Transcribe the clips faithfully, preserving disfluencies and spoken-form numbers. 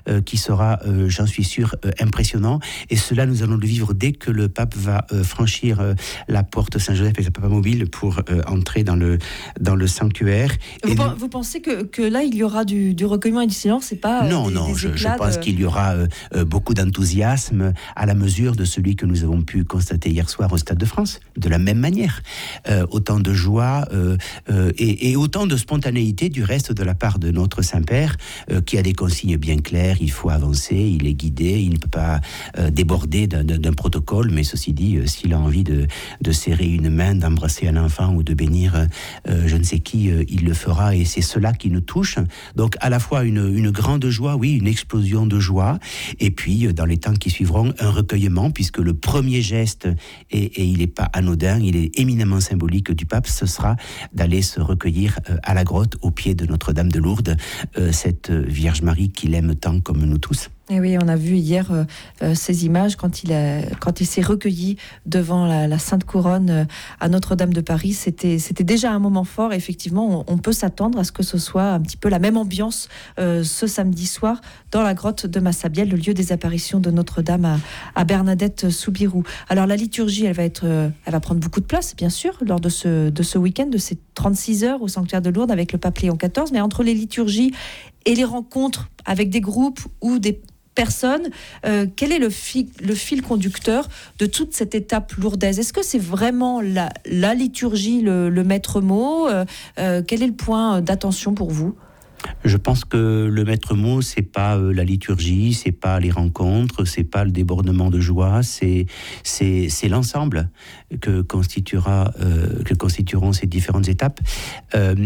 euh, qui sera, euh, j'en suis sûr, euh, impressionnant. Et cela, nous allons le vivre dès que le pape va euh, franchir euh, la porte Saint-Joseph avec sa papamobile pour euh, entrer dans le, dans le sanctuaire. Vous, et pen- nous... vous pensez que, que là, il y aura du, du recueillement et du silence, c'est pas euh, Non, des, non, des je, je éclats pense de... qu'il y aura euh, euh, beaucoup d'enthousiasme à la mesure de celui que nous avons pu constater hier soir au Stade de France. De la même manière, euh, autant de joie euh, euh, et, et autant de spontanéité du reste de la part de notre Saint-Père, euh, qui a des consignes bien claires. Il faut avancer, il est guidé, il ne peut pas euh, déborder d'un, d'un, d'un protocole, mais ceci dit, euh, s'il a envie de, de serrer une main, d'embrasser un enfant ou de bénir euh, je ne sais qui, euh, il le fera, et c'est cela qui nous touche. Donc à la fois une, une grande joie, oui, une explosion de joie, et puis euh, dans les temps qui suivront, un recueillement, puisque le premier geste, et, et il n'est pas anodin, il est éminemment symbolique du pape, ce sera d'aller se recueillir euh, à la grotte, au pied de Notre-Dame de Lourdes, euh, cette Vierge Marie qu'il aime tant comme nous tous. Et oui, on a vu hier euh, euh, ces images quand il, a, quand il s'est recueilli devant la, la Sainte Couronne euh, à Notre-Dame de Paris. C'était, c'était déjà un moment fort. Et effectivement, on, on peut s'attendre à ce que ce soit un petit peu la même ambiance euh, ce samedi soir dans la grotte de Massabielle, le lieu des apparitions de Notre-Dame à, à Bernadette-Soubirous. Alors la liturgie, elle va, être, euh, elle va prendre beaucoup de place, bien sûr, lors de ce, de ce week-end, de ces trente-six heures au sanctuaire de Lourdes avec le pape Léon quatorze. Mais entre les liturgies et les rencontres avec des groupes ou des personnes, euh, quel est le fil, le fil conducteur de toute cette étape lourdaise? Est-ce que c'est vraiment la, la liturgie, le, le maître mot? euh, euh, Quel est le point d'attention pour vous? Je pense que le maître mot, c'est pas euh, la liturgie, c'est pas les rencontres, c'est pas le débordement de joie, c'est c'est c'est l'ensemble que constituera euh, que constitueront ces différentes étapes. Euh,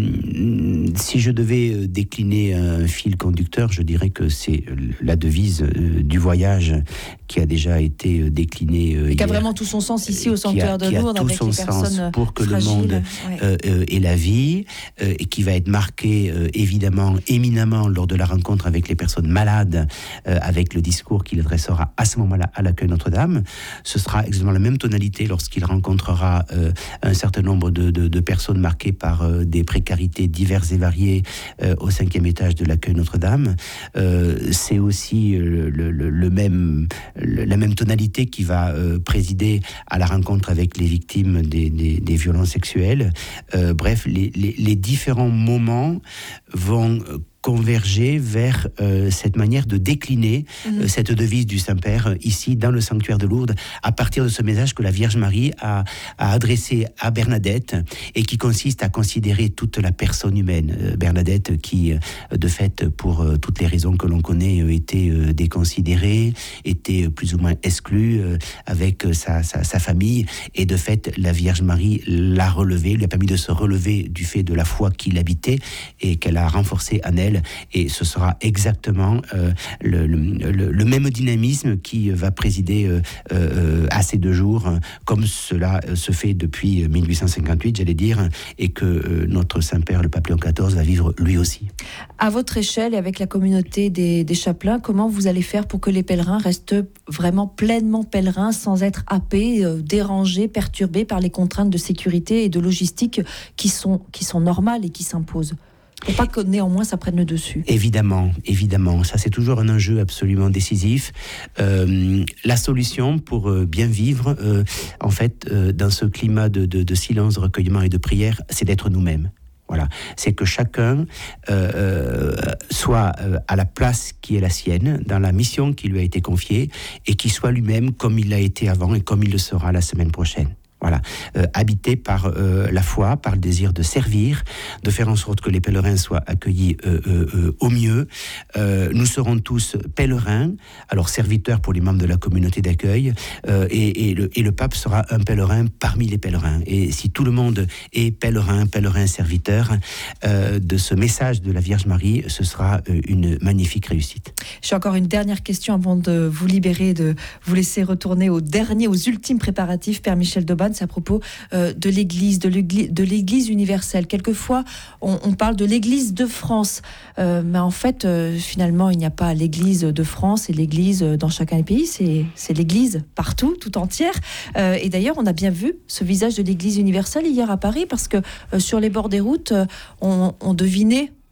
si je devais décliner un fil conducteur, je dirais que c'est la devise euh, du voyage qui a déjà été déclinée euh, qui a hier, vraiment tout son sens ici au sanctuaire de Lourdes, avec les personnes pour que fragiles. le monde Ouais. euh, euh, ait la vie, euh, et qui va être marqué euh, évidemment éminemment lors de la rencontre avec les personnes malades, euh, avec le discours qu'il adressera à ce moment-là à l'accueil Notre-Dame. Ce sera exactement la même tonalité lorsqu'il rencontrera euh, un certain nombre de, de, de personnes marquées par euh, des précarités diverses et variées euh, au cinquième étage de l'accueil Notre-Dame. Euh, c'est aussi le, le, le même, le, la même tonalité qui va euh, présider à la rencontre avec les victimes des, des, des violences sexuelles. Euh, bref, les, les, les différents moments vont converger vers euh, cette manière de décliner mmh. euh, cette devise du Saint-Père euh, ici dans le sanctuaire de Lourdes, à partir de ce message que la Vierge Marie a, a adressé à Bernadette et qui consiste à considérer toute la personne humaine. Euh, Bernadette qui, euh, de fait, pour euh, toutes les raisons que l'on connaît, euh, était euh, déconsidérée, était euh, plus ou moins exclue euh, avec euh, sa, sa, sa famille, et de fait, la Vierge Marie l'a relevée, lui a permis de se relever du fait de la foi qui l'habitait et qu'elle a renforcée en elle. Et ce sera exactement euh, le, le, le même dynamisme qui va présider euh, euh, à ces deux jours, comme cela se fait depuis mille huit cent cinquante-huit, j'allais dire, et que euh, notre Saint-Père, le pape Léon quatorze, va vivre lui aussi. À votre échelle et avec la communauté des, des chapelains, comment vous allez faire pour que les pèlerins restent vraiment pleinement pèlerins, sans être happés, euh, dérangés, perturbés par les contraintes de sécurité et de logistique qui sont, qui sont normales et qui s'imposent? Pour pas que néanmoins ça prenne le dessus. Évidemment, évidemment, ça c'est toujours un enjeu absolument décisif. Euh, la solution pour euh, bien vivre, euh, en fait, euh, dans ce climat de, de, de silence, de recueillement et de prière, c'est d'être nous-mêmes. Voilà, c'est que chacun euh, euh, soit euh, à la place qui est la sienne, dans la mission qui lui a été confiée, et qu'il soit lui-même comme il l'a été avant et comme il le sera la semaine prochaine. Voilà, euh, habité par euh, la foi, par le désir de servir, de faire en sorte que les pèlerins soient accueillis euh, euh, euh, au mieux. Euh, nous serons tous pèlerins, alors serviteurs pour les membres de la communauté d'accueil, euh, et, et, le, et le pape sera un pèlerin parmi les pèlerins. Et si tout le monde est pèlerin, pèlerin, serviteur euh, de ce message de la Vierge Marie, ce sera euh, une magnifique réussite. J'ai encore une dernière question avant de vous libérer, de vous laisser retourner aux derniers, aux ultimes préparatifs, Père Michel Dauban. À propos euh, de l'Église, de l'Église, de l'Église universelle. Quelquefois, on, on parle de l'Église de France, euh, mais en fait, euh, finalement, il n'y a pas l'Église de France et l'Église dans chacun des pays. C'est, c'est l'Église partout, tout entière. Euh, et d'ailleurs, on a bien vu ce visage de l'Église universelle hier à Paris, parce que euh, sur les bords des routes, euh, on, on devinait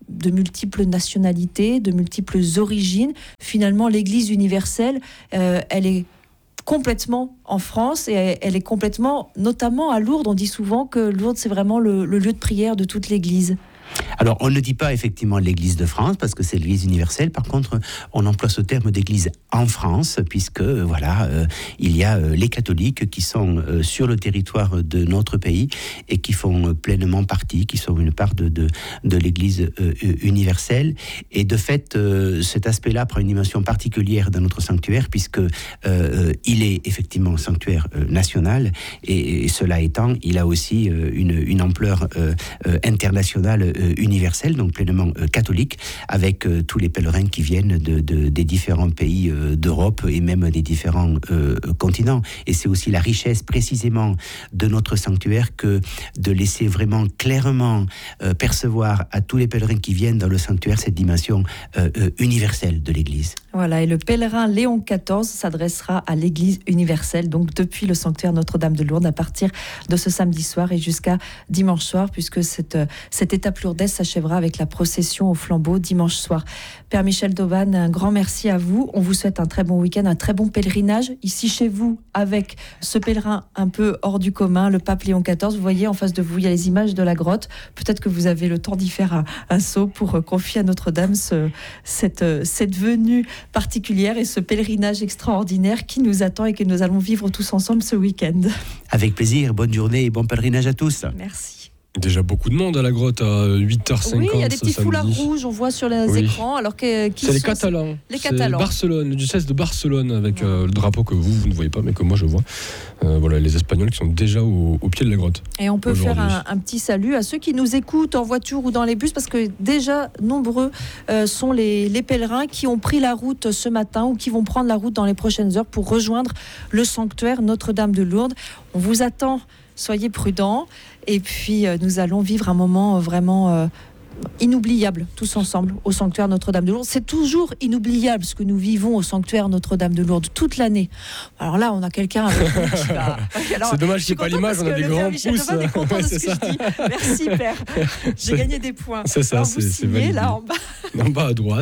de multiples nationalités, de multiples origines. Finalement, l'Église universelle, euh, elle est complètement en France et elle est complètement, notamment à Lourdes. On dit souvent que Lourdes, c'est vraiment le, le lieu de prière de toute l'Église. Alors, on ne dit pas effectivement l'Église de France, parce que c'est l'Église universelle. Par contre, on emploie ce terme d'Église en France, puisque, voilà, euh, il y a euh, les catholiques qui sont euh, sur le territoire de notre pays et qui font euh, pleinement partie, qui sont une part de, de, de l'Église euh, universelle. Et de fait, euh, cet aspect-là prend une dimension particulière dans notre sanctuaire, puisque euh, il est effectivement un sanctuaire euh, national, et, et cela étant, il a aussi euh, une, une ampleur euh, euh, internationale euh, universelle, donc pleinement euh, catholique, avec euh, tous les pèlerins qui viennent de, de, des différents pays euh, d'Europe et même des différents euh, continents. Et c'est aussi la richesse précisément de notre sanctuaire que de laisser vraiment clairement euh, percevoir à tous les pèlerins qui viennent dans le sanctuaire cette dimension euh, euh, universelle de l'Église. Voilà, et le pèlerin Léon quatorze s'adressera à l'Église universelle, donc depuis le sanctuaire Notre-Dame de Lourdes, à partir de ce samedi soir et jusqu'à dimanche soir, puisque cette, cette étape lourdaise s'achèvera avec la procession au flambeau dimanche soir. Père Michel Dauban, un grand merci à vous. On vous souhaite un très bon week-end, un très bon pèlerinage ici chez vous, avec ce pèlerin un peu hors du commun, le pape Léon quatorze. Vous voyez en face de vous, il y a les images de la grotte. Peut-être que vous avez le temps d'y faire un, un saut pour confier à Notre-Dame ce, cette, cette venue particulière et ce pèlerinage extraordinaire qui nous attend et que nous allons vivre tous ensemble ce week-end. Avec plaisir, bonne journée et bon pèlerinage à tous. Merci. Déjà beaucoup de monde à la grotte à huit heures cinquante. Oui, il y a des petits samedi. foulards rouges, on voit sur les Oui. écrans. Alors que, qui c'est les sont Catalans. Les c'est Catalans. Barcelone, le diocèse de Barcelone, avec ouais. euh, le drapeau que vous, vous ne voyez pas, mais que moi je vois. Euh, voilà, les Espagnols qui sont déjà au, au pied de la grotte. Et on peut faire un, un petit salut à ceux qui nous écoutent en voiture ou dans les bus, parce que déjà nombreux euh, sont les, les pèlerins qui ont pris la route ce matin ou qui vont prendre la route dans les prochaines heures pour rejoindre le sanctuaire Notre-Dame de Lourdes. On vous attend. Soyez prudents et puis euh, nous allons vivre un moment vraiment euh, inoubliable tous ensemble au sanctuaire Notre-Dame de Lourdes. C'est toujours inoubliable ce que nous vivons au sanctuaire Notre-Dame de Lourdes toute l'année. Alors là, on a quelqu'un avec nous qui va... Alors, c'est dommage qu'il n'y ait pas l'image, on a des grands pouces. Michel est content ouais, de ce que ça. je dis. Merci Père. J'ai c'est... gagné des points. C'est ça, alors, c'est, vous c'est signez, validé. là en bas. En bas à droite.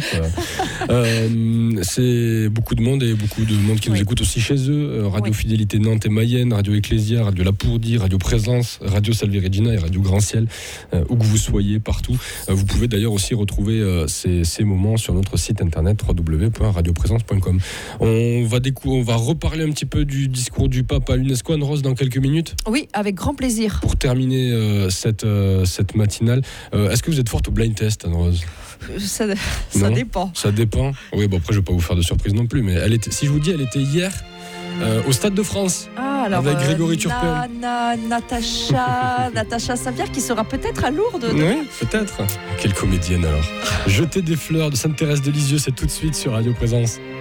euh, c'est beaucoup de monde et beaucoup de monde qui oui. nous écoute aussi chez eux. Radio oui. Fidélité Nantes et Mayenne, Radio Ecclésia, Radio La Pourdie, Radio Présence, Radio Salve Regina et Radio Grand Ciel. Euh, où que vous soyez, partout. Euh, vous pouvez d'ailleurs aussi retrouver euh, ces, ces moments sur notre site internet w w w point radio présence point com. On va, décou- on va reparler un petit peu du discours du pape à l'UNESCO, Anne-Rose, dans quelques minutes. Oui, avec grand plaisir. Pour terminer euh, cette, euh, cette matinale, euh, est-ce que vous êtes forte au blind test, Anne-Rose ? Ça, ça dépend. Ça dépend. Oui, bon après je vais pas vous faire de surprise non plus, mais elle était. Si je vous dis, elle était hier euh, au Stade de France. Ah, alors, avec euh, Grégory Turpin. Na, na, Natacha, Natacha Saint-Pierre qui sera peut-être à Lourdes. Oui, peut-être. Quelle comédienne alors. Jeter des fleurs de Sainte-Thérèse de Lisieux, c'est tout de suite sur Radio Présence.